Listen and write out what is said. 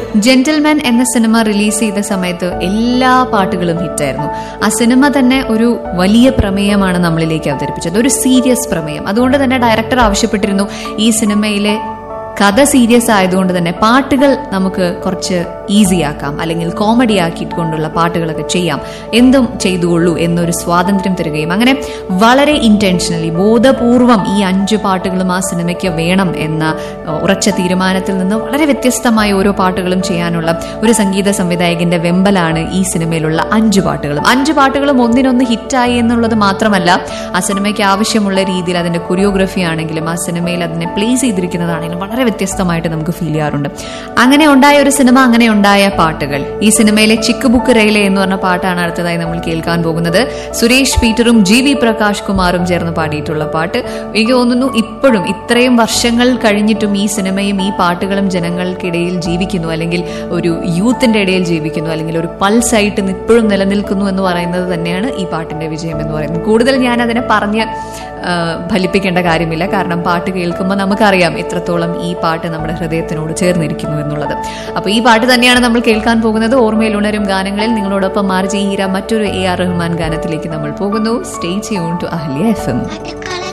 Gentleman എന്ന cinema release ചെയ്ത സമയത്ത് എല്ലാ പാട്ടുകളും ഹിറ്റായിരുന്നു. ആ സിനിമ തന്നെ ഒരു വലിയ പ്രമേയമാണ് നമ്മളിലേക്ക് അവതരിപ്പിച്ചത്, ഒരു സീരിയസ് പ്രമേയം. അതുകൊണ്ട് തന്നെ ഡയറക്ടർ ആവശ്യപ്പെട്ടിരുന്നു ഈ സിനിമയിലെ കഥ സീരിയസ് ആയതുകൊണ്ട് തന്നെ പാട്ടുകൾ നമുക്ക് കുറച്ച് ഈസി ആക്കാം, അല്ലെങ്കിൽ കോമഡി ആക്കിക്കൊണ്ടുള്ള പാട്ടുകളൊക്കെ ചെയ്യാം, എന്തും ചെയ്തുകൊള്ളൂ എന്നൊരു സ്വാതന്ത്ര്യം തരികയും അങ്ങനെ വളരെ ഇന്റൻഷനലി ബോധപൂർവം ഈ 5 പാട്ടുകളും ആ സിനിമയ്ക്ക് വേണം എന്ന ഉറച്ച തീരുമാനത്തിൽ നിന്ന് വളരെ വ്യത്യസ്തമായ ഓരോ പാട്ടുകളും ചെയ്യാനുള്ള ഒരു സംഗീത സംവിധായകന്റെ വെമ്പലാണ് ഈ സിനിമയിലുള്ള 5 പാട്ടുകളും. 5 പാട്ടുകളും ഒന്നിനൊന്ന് ഹിറ്റായി എന്നുള്ളത് മാത്രമല്ല, ആ സിനിമയ്ക്ക് ആവശ്യമുള്ള രീതിയിൽ അതിന്റെ കൊറിയോഗ്രഫി ആണെങ്കിലും ആ സിനിമയിൽ അതിനെ പ്ലേസ് ചെയ്തിരിക്കുന്നതാണെങ്കിലും വളരെ വ്യത്യസ്തമായിട്ട് നമുക്ക് ഫീൽ ചെയ്യാറുണ്ട്. അങ്ങനെ ഉണ്ടായ ഒരു സിനിമ, അങ്ങനെ ഉണ്ടായ പാട്ടുകൾ. ഈ സിനിമയിലെ ചിക്ക് ബുക്ക് റെയിലെ എന്ന് പറഞ്ഞ പാട്ടാണ് അടുത്തതായി നമ്മൾ കേൾക്കാൻ പോകുന്നത്. സുരേഷ് പീറ്ററും GV പ്രകാശ് കുമാറും ചേർന്ന് പാടിയിട്ടുള്ള പാട്ട്. എനിക്ക് തോന്നുന്നു ഇപ്പോഴും ഇത്രയും വർഷങ്ങൾ കഴിഞ്ഞിട്ടും ഈ സിനിമയും ഈ പാട്ടുകളും ജനങ്ങൾക്കിടയിൽ ജീവിക്കുന്നു, അല്ലെങ്കിൽ ഒരു യൂത്തിന്റെ ഇടയിൽ ജീവിക്കുന്നു, അല്ലെങ്കിൽ ഒരു പൾസായിട്ട് ഇപ്പോഴും നിലനിൽക്കുന്നു എന്ന് പറയുന്നത് തന്നെയാണ് ഈ പാട്ടിന്റെ വിജയം എന്ന് പറയുന്നത്. കൂടുതൽ ഞാൻ അതിനെ പറഞ്ഞ് ഫലിപ്പിക്കേണ്ട കാര്യമില്ല, കാരണം പാട്ട് കേൾക്കുമ്പോൾ നമുക്കറിയാം എത്രത്തോളം ഈ പാട്ട് നമ്മുടെ ഹൃദയത്തിനോട് ചേർന്നിരിക്കുന്നു എന്നുള്ളത്. അപ്പോൾ ഈ പാട്ട് തന്നെയാണ് നമ്മൾ കേൾക്കാൻ പോകുന്നത്. ഓർമ്മയിൽ ഉണരും ഗാനങ്ങളിൽ നിങ്ങളോടൊപ്പം മാർജി ഹീര മറ്റൊരു AR റഹ്മാൻ ഗാനത്തിലേക്ക് നമ്മൾ പോകുന്നു. Stay tune to Ahalya FM.